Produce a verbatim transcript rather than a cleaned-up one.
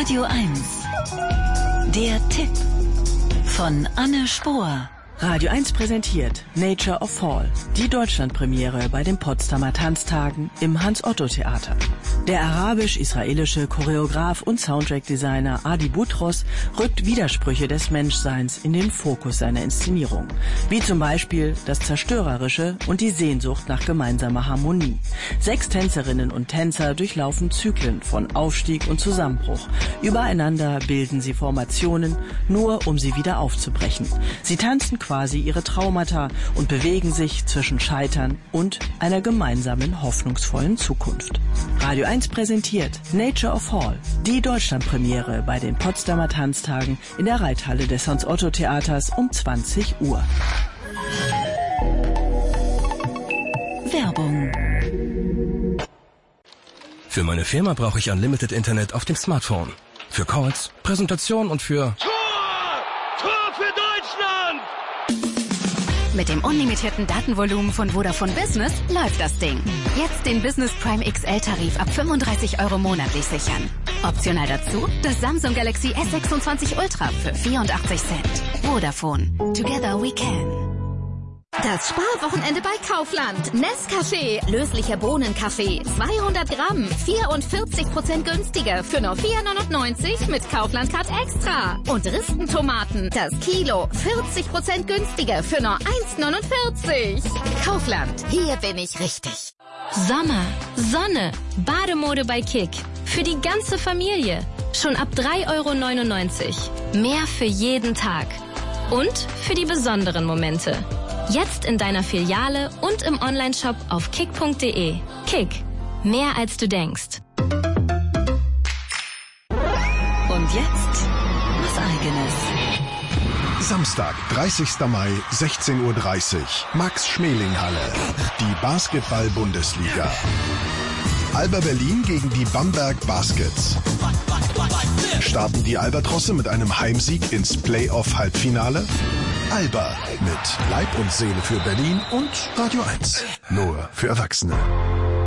Radio eins. Der Tipp von Anne Spohr. Radio eins präsentiert Nature of Fall, die Deutschlandpremiere bei den Potsdamer Tanztagen im Hans-Otto-Theater. Der arabisch-israelische Choreograf und Soundtrack-Designer Adi Boutros rückt Widersprüche des Menschseins in den Fokus seiner Inszenierung, wie zum Beispiel das Zerstörerische und die Sehnsucht nach gemeinsamer Harmonie. Sechs Tänzerinnen und Tänzer durchlaufen Zyklen von Aufstieg und Zusammenbruch. Übereinander bilden sie Formationen, nur um sie wieder aufzubrechen. Sie tanzen quasi ihre Traumata und bewegen sich zwischen Scheitern und einer gemeinsamen hoffnungsvollen Zukunft. Radio eins präsentiert Nature of Fall, die Deutschlandpremiere bei den Potsdamer Tanztagen in der Reithalle des Hans-Otto-Theaters um zwanzig Uhr. Werbung. Für meine Firma brauche ich Unlimited Internet auf dem Smartphone. Für Calls, Präsentation und für... Tor! Tor für Deutschland! Mit dem unlimitierten Datenvolumen von Vodafone Business läuft das Ding. Jetzt den Business Prime X L-Tarif ab fünfunddreißig Euro monatlich sichern. Optional dazu das Samsung Galaxy S sechsundzwanzig Ultra für vierundachtzig Cent. Vodafone. Together we can. Das Sparwochenende bei Kaufland. Nescafé, löslicher Bohnenkaffee, zweihundert Gramm, vierundvierzig Prozent günstiger für nur vier neunundneunzig mit Kaufland Card Extra. Und Ristentomaten, das Kilo, vierzig Prozent günstiger für nur eins neunundvierzig. Kaufland, hier bin ich richtig. Sommer, Sonne, Bademode bei Kick. Für die ganze Familie. Schon ab drei Euro neunundneunzig. Mehr für jeden Tag. Und für die besonderen Momente. Jetzt in deiner Filiale und im Onlineshop auf kick punkt de. Kick. Mehr als du denkst. Und jetzt was Eigenes. Samstag, dreißigster Mai, sechzehn Uhr dreißig. Max-Schmeling-Halle. Die Basketball-Bundesliga. Alba Berlin gegen die Bamberg Baskets. Starten die Albatrosse mit einem Heimsieg ins Playoff-Halbfinale? Alba mit Leib und Seele für Berlin und Radio eins. Nur für Erwachsene.